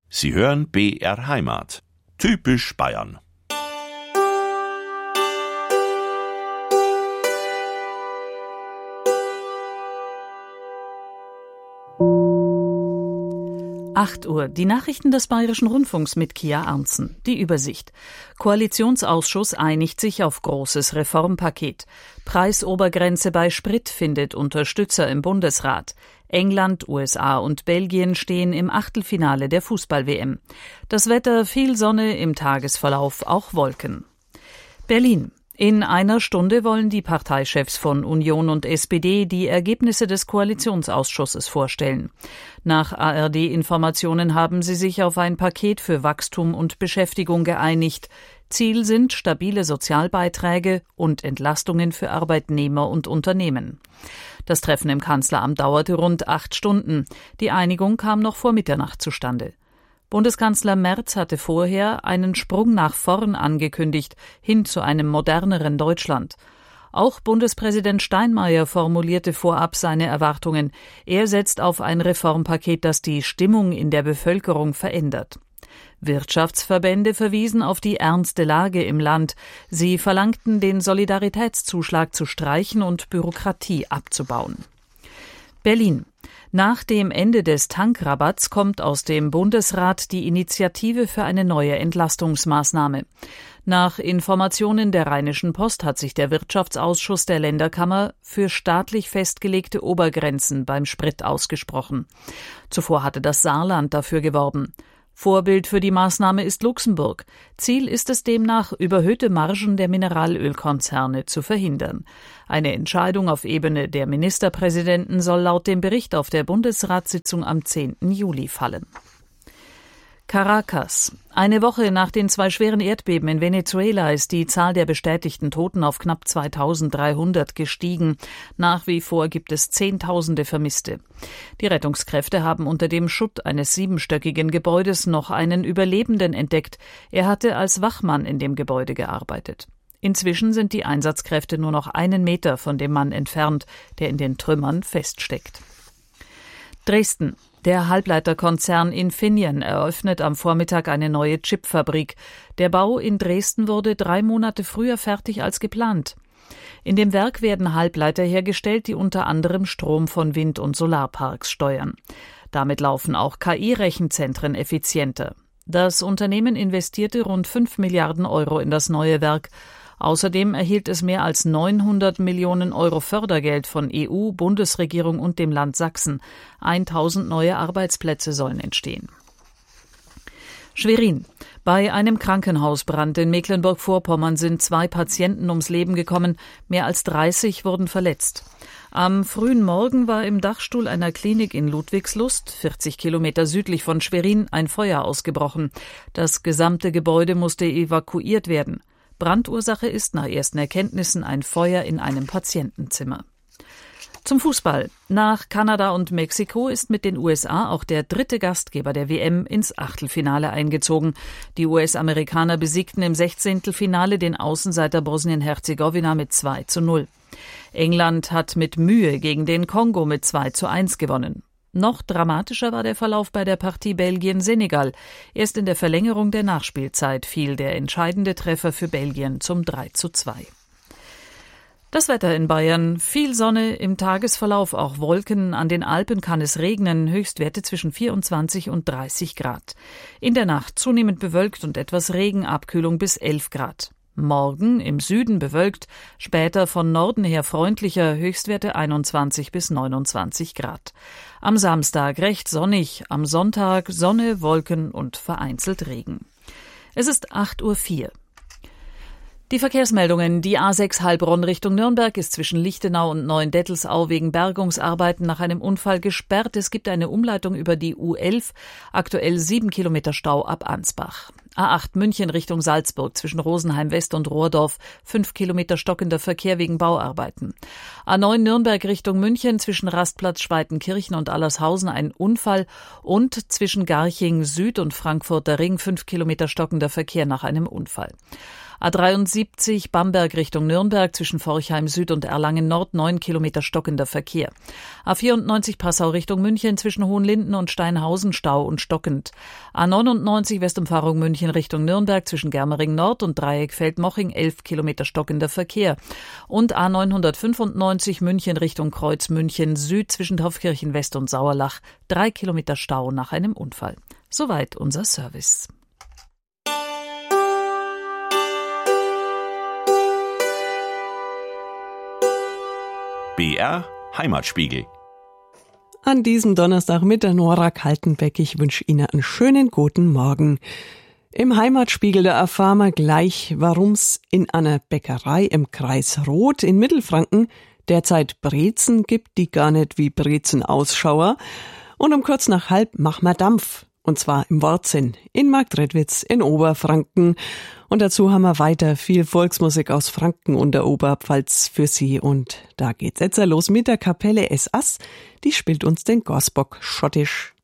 Sie hören BR Heimat. Typisch Bayern. Uhr. Die Nachrichten des Bayerischen Rundfunks mit Kia Arntzen. Die Übersicht. Koalitionsausschuss einigt sich auf großes Reformpaket. Preisobergrenze bei Sprit findet Unterstützer im Bundesrat. England, USA und Belgien stehen im Achtelfinale der Fußball-WM. Das Wetter: viel Sonne, im Tagesverlauf auch Wolken. Berlin. In einer Stunde wollen die Parteichefs von Union und SPD die Ergebnisse des Koalitionsausschusses vorstellen. Nach ARD-Informationen haben sie sich auf ein Paket für Wachstum und Beschäftigung geeinigt. Ziel sind stabile Sozialbeiträge und Entlastungen für Arbeitnehmer und Unternehmen. Das Treffen im Kanzleramt dauerte rund 8 Stunden. Die Einigung kam noch vor Mitternacht zustande. Bundeskanzler Merz hatte vorher einen Sprung nach vorn angekündigt, hin zu einem moderneren Deutschland. Auch Bundespräsident Steinmeier formulierte vorab seine Erwartungen. Er setzt auf ein Reformpaket, das die Stimmung in der Bevölkerung verändert. Wirtschaftsverbände verwiesen auf die ernste Lage im Land. Sie verlangten, den Solidaritätszuschlag zu streichen und Bürokratie abzubauen. Berlin. Nach dem Ende des Tankrabatts kommt aus dem Bundesrat die Initiative für eine neue Entlastungsmaßnahme. Nach Informationen der Rheinischen Post hat sich der Wirtschaftsausschuss der Länderkammer für staatlich festgelegte Obergrenzen beim Sprit ausgesprochen. Zuvor hatte das Saarland dafür geworben. Vorbild für die Maßnahme ist Luxemburg. Ziel ist es demnach, überhöhte Margen der Mineralölkonzerne zu verhindern. Eine Entscheidung auf Ebene der Ministerpräsidenten soll laut dem Bericht auf der Bundesratssitzung am 10. Juli fallen. Caracas. Eine Woche nach den 2 schweren Erdbeben in Venezuela ist die Zahl der bestätigten Toten auf knapp 2.300 gestiegen. Nach wie vor gibt es Zehntausende Vermisste. Die Rettungskräfte haben unter dem Schutt eines 7-stöckigen Gebäudes noch einen Überlebenden entdeckt. Er hatte als Wachmann in dem Gebäude gearbeitet. Inzwischen sind die Einsatzkräfte nur noch 1 Meter von dem Mann entfernt, der in den Trümmern feststeckt. Dresden. Der Halbleiterkonzern Infineon eröffnet am Vormittag eine neue Chipfabrik. Der Bau in Dresden wurde 3 Monate früher fertig als geplant. In dem Werk werden Halbleiter hergestellt, die unter anderem Strom von Wind- und Solarparks steuern. Damit laufen auch KI-Rechenzentren effizienter. Das Unternehmen investierte rund 5 Milliarden Euro in das neue Werk. Außerdem erhielt es mehr als 900 Millionen Euro Fördergeld von EU, Bundesregierung und dem Land Sachsen. 1000 neue Arbeitsplätze sollen entstehen. Schwerin. Bei einem Krankenhausbrand in Mecklenburg-Vorpommern sind 2 Patienten ums Leben gekommen, mehr als 30 wurden verletzt. Am frühen Morgen war im Dachstuhl einer Klinik in Ludwigslust, 40 Kilometer südlich von Schwerin, ein Feuer ausgebrochen. Das gesamte Gebäude musste evakuiert werden. Brandursache ist nach ersten Erkenntnissen ein Feuer in einem Patientenzimmer. Zum Fußball. Nach Kanada und Mexiko ist mit den USA auch der 3. Gastgeber der WM ins Achtelfinale eingezogen. Die US-Amerikaner besiegten im 16. Finale den Außenseiter Bosnien-Herzegowina mit 2:0. England hat mit Mühe gegen den Kongo mit 2:1 gewonnen. Noch dramatischer war der Verlauf bei der Partie Belgien-Senegal. Erst in der Verlängerung der Nachspielzeit fiel der entscheidende Treffer für Belgien zum 3:2. Das Wetter in Bayern: viel Sonne, im Tagesverlauf auch Wolken, an den Alpen kann es regnen, Höchstwerte zwischen 24 und 30 Grad. In der Nacht zunehmend bewölkt und etwas Regen, Abkühlung bis 11 Grad. Morgen im Süden bewölkt, später von Norden her freundlicher, Höchstwerte 21 bis 29 Grad. Am Samstag recht sonnig, am Sonntag Sonne, Wolken und vereinzelt Regen. Es ist 8:04 Uhr. Die Verkehrsmeldungen: Die A6 Heilbronn Richtung Nürnberg ist zwischen Lichtenau und Neuendettelsau wegen Bergungsarbeiten nach einem Unfall gesperrt. Es gibt eine Umleitung über die U11, aktuell 7 Kilometer Stau ab Ansbach. A8 München Richtung Salzburg zwischen Rosenheim West und Rohrdorf, 5 Kilometer stockender Verkehr wegen Bauarbeiten. A9 Nürnberg Richtung München zwischen Rastplatz Schweitenkirchen und Allershausen ein Unfall und zwischen Garching Süd und Frankfurter Ring 5 Kilometer stockender Verkehr nach einem Unfall. A73 Bamberg Richtung Nürnberg zwischen Forchheim Süd und Erlangen Nord 9 Kilometer stockender Verkehr. A94 Passau Richtung München zwischen Hohenlinden und Steinhausen Stau und stockend. A99 Westumfahrung München Richtung Nürnberg zwischen Germering Nord und Dreieck Feldmoching 11 Kilometer stockender Verkehr. Und A995 München Richtung Kreuz München Süd zwischen Taufkirchen West und Sauerlach 3 Kilometer Stau nach einem Unfall. Soweit unser Service. BR Heimatspiegel. An diesem Donnerstag mit der Nora Kaltenbeck. Ich wünsche Ihnen einen schönen guten Morgen. Im Heimatspiegel, da erfahren wir gleich, warum's in einer Bäckerei im Kreis Roth in Mittelfranken derzeit Brezen gibt, die gar nicht wie Brezen ausschauer. Und um kurz nach 12:30 machen wir Dampf. Und zwar im Wortsinn in Marktredwitz in Oberfranken. Und dazu haben wir weiter viel Volksmusik aus Franken und der Oberpfalz für Sie. Und da geht's jetzt los mit der Kapelle Es Ass. Die spielt uns den Gorsbock schottisch.